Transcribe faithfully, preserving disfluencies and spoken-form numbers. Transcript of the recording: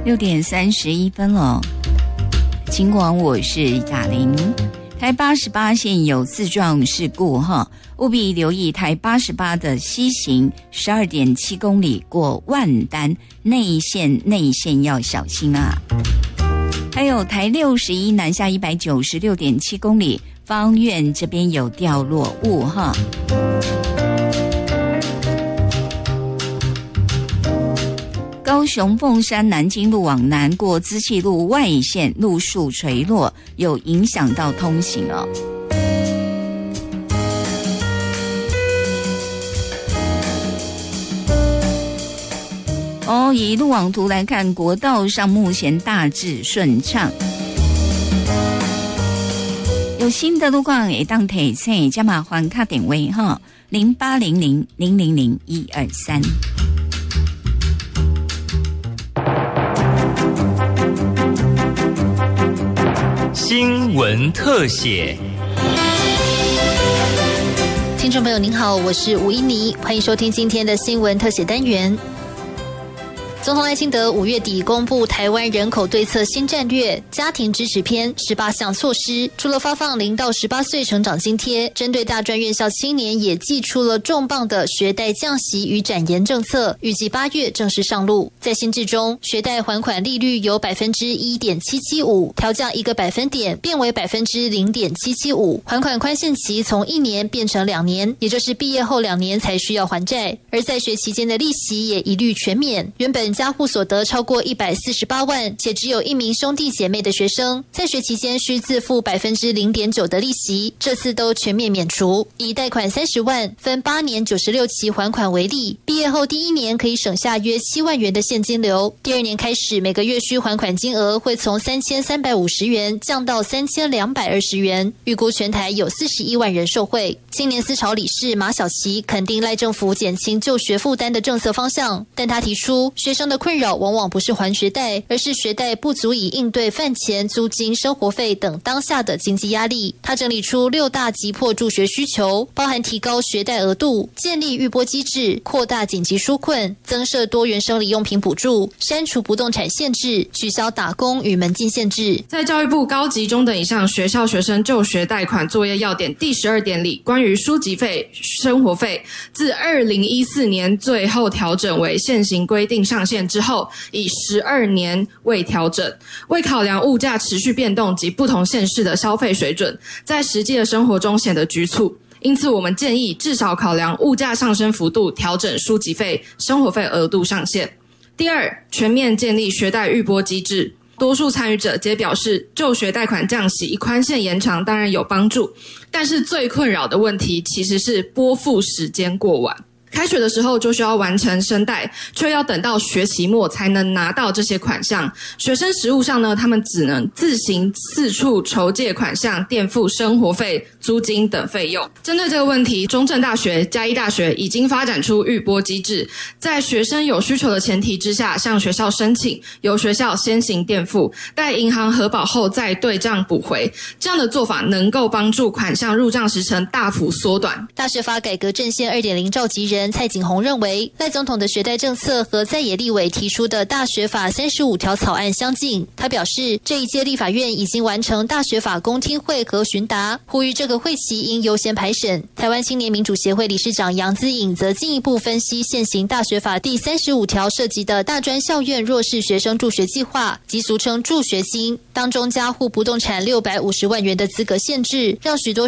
六点三十一分了，尽管我是雅玲。台八十八线有自撞事故哈，务必留意台八十八的西行十二点七公里过万丹内线，内线要小心啊。还有台六十一南下一百九十六点七公里，芳苑这边有掉落物哈。高雄凤山南京路往南过资气路外线路树垂落，有影响到通行哦。哦，以路网图来看，国道上目前大致顺畅。有新的路况也当提醒，加码还卡点位哈，零八零零零零零一二三。 新闻特写。 听众朋友您好，我是吴依妮，欢迎收听今天的新闻特写单元。总统赖清德五月底公布台湾人口对策新战略家庭支持篇十八项措施，除了发放零到十八岁成长津贴，针对大专院校青年也祭出了重磅的学贷降息与展延政策，预计八月正式上路。在新制中，学贷还款利率由百分之一点七七五调降一个百分点，变为百分之零点七七五，还款宽限期从一年变成两年，也就是毕业后两年才需要还债。而在学期间的利息也一律全免，原本家户所得超过一百四十八万，且只有一名兄弟姐妹的学生，在学期间需自付百分之零点九的利息，这次都全面免除。以贷款三十万，分八年九十六期还款为例，毕业后第一年可以省下约七万元的现金流，第二年开始每个月需还款金额会从三千三百五十元降到三千两百二十元，预估全台有四十一万人受惠。青年思潮理事马小琪肯定赖政府减轻就学负担的政策方向，但他提出学生的困扰往往不是还学贷，而是学贷不足以应对饭钱、租金、生活费等当下的经济压力。他整理出六大急迫助学需求，包含提高学贷额度、建立预拨机制、扩大紧急纾困、增设多元生理用品补助、删除不动产限制、取消打工与门禁限制。 在教育部高级中等以上学校学生就学贷款作业要点第十二点里，关于书籍费、生活费，自二零一四年最后调整为现行规定上限之后，以十二年未调整，为考量物价持续变动及不同县市的消费水准，在实际的生活中显得局促。因此我们建议至少考量物价上升幅度，调整书籍费、生活费额度上限。第二，全面建立学贷预拨机制。多数参与者皆表示，就学贷款降息、宽限延长当然有帮助，但是最困扰的问题其实是拨付时间过晚。开学的时候就需要完成申贷，却要等到学期末才能拿到这些款项。学生实务上呢，他们只能自行四处筹借款项，垫付生活费、租金等费用。针对这个问题，中正大学、嘉义大学已经发展出预拨机制，在学生有需求的前提之下，向学校申请，由学校先行垫付，待银行核保后再对账补回。这样的做法能够帮助款项入账时程大幅缩短。 大学法改革阵线 二点零 召集人蔡景宏认为，赖总统的学贷政策和在野立委提出的大学法三十五条草案相近。他表示，这一届立法院已经完成大学法公听会和询答，呼吁这个会期应优先排审。台湾青年民主协会理事长杨姿颖则进一步分析现行大学法第三十五条涉及的大专校院弱势学生助学计划，即俗称助学金，当中加户不动产六百五十万元的资格限制，让许多